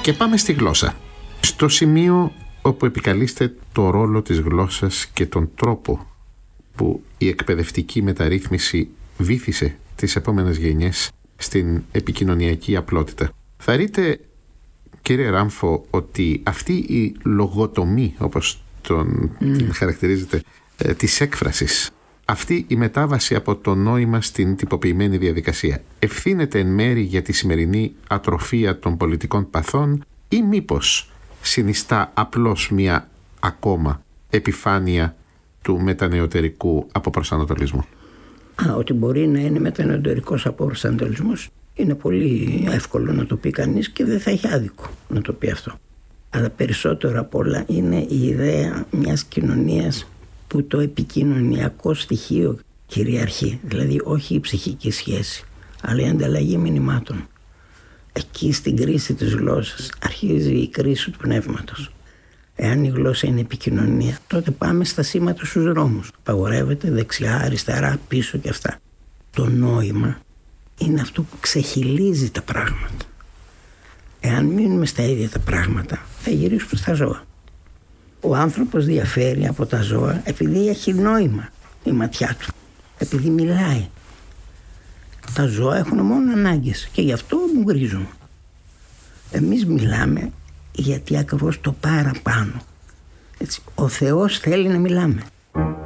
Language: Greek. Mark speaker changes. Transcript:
Speaker 1: Και πάμε στη γλώσσα. Στο σημείο όπου επικαλείστε το ρόλο της γλώσσας και τον τρόπο που η εκπαιδευτική μεταρρύθμιση βύθισε τις επόμενες γενιές στην επικοινωνιακή απλότητα. Θα ρείτε, κύριε Ράμφο, ότι αυτή η λογοτομή, όπως την χαρακτηρίζετε, της έκφρασης, αυτή η μετάβαση από το νόημα στην τυποποιημένη διαδικασία ευθύνεται εν μέρη για τη σημερινή ατροφία των πολιτικών παθών ή μήπως συνιστά απλώς μια ακόμα επιφάνεια του μετανεωτερικού αποπροσανατολισμού?
Speaker 2: Ότι μπορεί να είναι μετανεωτερικός αποπροσανατολισμός είναι πολύ εύκολο να το πει κανείς και δεν θα έχει άδικο να το πει αυτό. Αλλά περισσότερο απ' όλα είναι η ιδέα μιας κοινωνίας που το επικοινωνιακό στοιχείο κυριαρχεί. Δηλαδή όχι η ψυχική σχέση, αλλά η ανταλλαγή μηνυμάτων. Εκεί στην κρίση της γλώσσας αρχίζει η κρίση του πνεύματος. Εάν η γλώσσα είναι επικοινωνία, τότε πάμε στα σήματα στους δρόμους. Παγορεύεται δεξιά, αριστερά, πίσω και αυτά. Το νόημα είναι αυτό που ξεχυλίζει τα πράγματα. Εάν μείνουμε στα ίδια τα πράγματα, θα γυρίσουμε στα ζώα. Ο άνθρωπος διαφέρει από τα ζώα επειδή έχει νόημα η ματιά του, επειδή μιλάει. Τα ζώα έχουν μόνο ανάγκες και γι' αυτό μου γκρίζουν. Εμείς μιλάμε γιατί ακριβώς το παραπάνω. Έτσι, ο Θεός θέλει να μιλάμε.